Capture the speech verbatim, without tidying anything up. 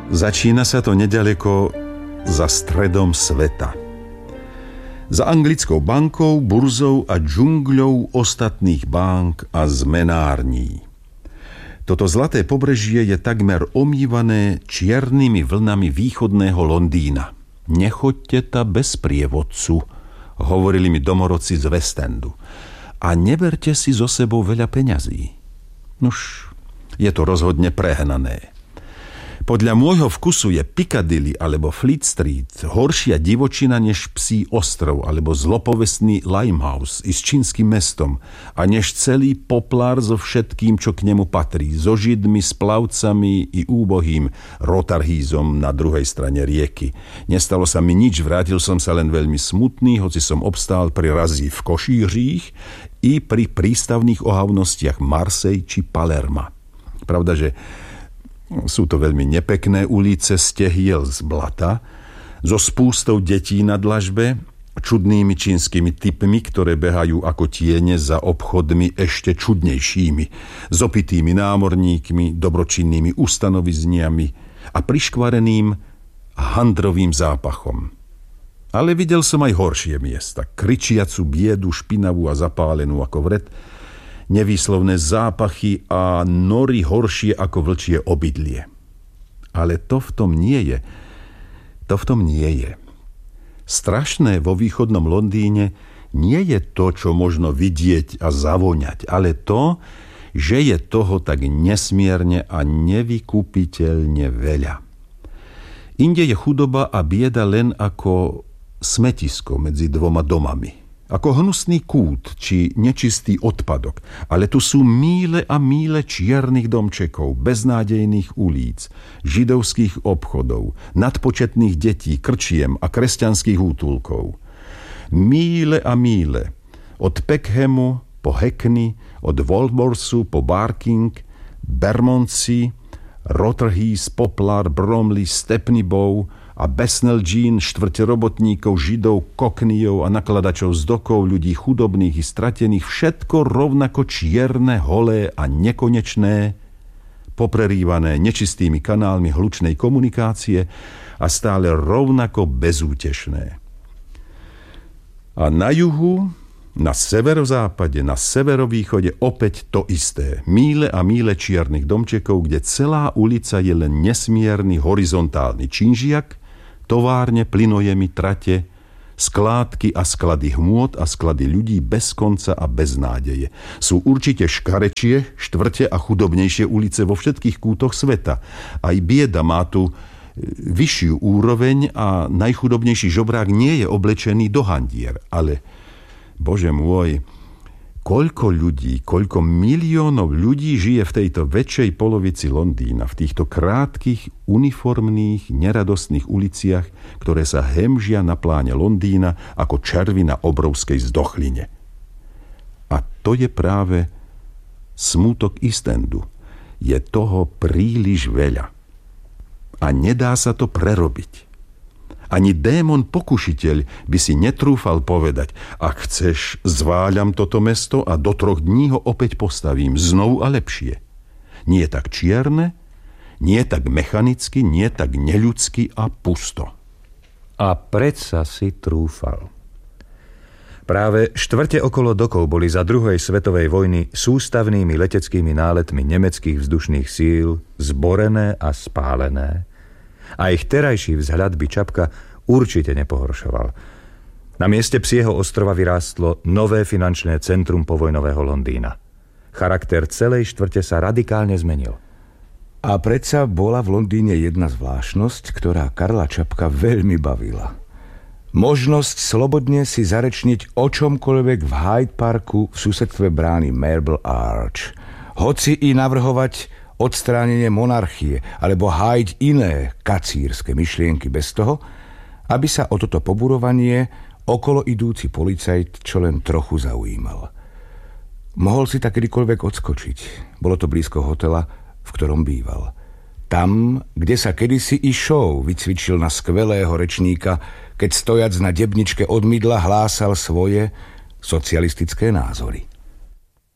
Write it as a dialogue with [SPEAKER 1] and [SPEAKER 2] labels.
[SPEAKER 1] Začína sa to neďaleko za stredom sveta. Za anglickou bankou, burzou a džungľou ostatných bank a zmenární. Toto zlaté pobrežie je takmer omývané čiernymi vlnami východného Londýna. Nechoďte ta bez prievodcu, hovorili mi domorodci z West Endu. A neberte si so sebou veľa peňazí. Nuž, je to rozhodne prehnané. Podľa môjho vkusu je Piccadilly alebo Fleet Street horšia divočina než Psí ostrov alebo zlopovestný Limehouse i s čínskym mestom a než celý Poplár so všetkým, čo k nemu patrí, so židmi, splavcami i úbohým Rotarhízom na druhej strane rieky. Nestalo sa mi nič, vrátil som sa len veľmi smutný, hoci som obstál pri razí v Košířích i pri prístavných ohavnostiach Marseille či Palerma. Pravda, že sú to veľmi nepekné ulice stehiel z blata, so spústou detí na dlažbe, čudnými čínskymi typmi, ktoré behajú ako tiene za obchodmi ešte čudnejšími, s opitými námorníkmi, dobročinnými ustanovizniami a priškvareným handrovým zápachom. Ale videl som aj horšie miesta, kričiacu biedu, špinavú a zapálenú ako vred, nevýslovné zápachy a nory horšie ako vlčie obydlie. Ale to v tom nie je. To v tom nie je. Strašné vo východnom Londýne nie je to, čo možno vidieť a zavoňať, ale to, že je toho tak nesmierne a nevykupiteľne veľa. Inde je chudoba a bieda len ako smetisko medzi dvoma domami. Ako hnusný kút či nečistý odpadok, ale tu sú míle a míle čiernych domčekov, beznádejných ulíc, židovských obchodov, nadpočetných detí, krčiem a kresťanských útulkov. Míle a míle, od Peckhemu po Hackney, od Walworthu po Barking, Bermondsey, Rotherhithe, Poplar, Bromley, Stepney Bow a Bethnal Green, štvrte robotníkov, židov, koknijov a nakladačov z dokov, ľudí chudobných i stratených, všetko rovnako čierne, holé a nekonečné, poprerývané nečistými kanálmi hlučnej komunikácie a stále rovnako bezútešné. A na juhu, na severozápade, na severovýchode opäť to isté. Míle a míle čiernych domčekov, kde celá ulica je len nesmierny horizontálny činžiak, továrne, plynojemy, trate, skládky a sklady hmôt a sklady ľudí bez konca a bez nádeje. Sú určite škarečie, štvrte a chudobnejšie ulice vo všetkých kútoch sveta. Aj bieda má tu vyššiu úroveň a najchudobnejší žobrák nie je oblečený do handier. Ale, Bože môj, koľko ľudí, koľko miliónov ľudí žije v tejto väčšej polovici Londýna, v týchto krátkych, uniformných, neradostných uliciach, ktoré sa hemžia na pláne Londýna ako červy na obrovskej zdochline. A to je práve smútok East Endu. Je toho príliš veľa. A nedá sa to prerobiť. Ani démon pokušiteľ by si netrúfal povedať: ak chceš, zváľam toto mesto a do troch dní ho opäť postavím, znovu a lepšie. Nie tak čierne, nie tak mechanicky, nie tak neľudsky a pusto.
[SPEAKER 2] A predsa si trúfal. Práve štvrte okolo dokov boli za druhej svetovej vojny sústavnými leteckými náletmi nemeckých vzdušných síl zborené a spálené. A ich terajší vzhľad by Čapka určite nepohoršoval. Na mieste Psieho ostrova vyrástlo nové finančné centrum povojnového Londýna. Charakter celej štvrte sa radikálne zmenil.
[SPEAKER 3] A predsa bola v Londýne jedna zvláštnosť, ktorá Karla Čapka veľmi bavila. Možnosť slobodne si zarečniť o čomkoľvek v Hyde Parku v susedstve brány Marble Arch. Hoci i navrhovať odstránenie monarchie alebo hájiť iné kacírske myšlienky bez toho, aby sa o toto poburovanie okolo idúci policajt čo len trochu zaujímal. Mohol si tak kedykoľvek odskočiť. Bolo to blízko hotela, v ktorom býval. Tam, kde sa kedysi i show vycvičil na skvelého rečníka, keď stojac na debničke od mydla hlásal svoje socialistické názory.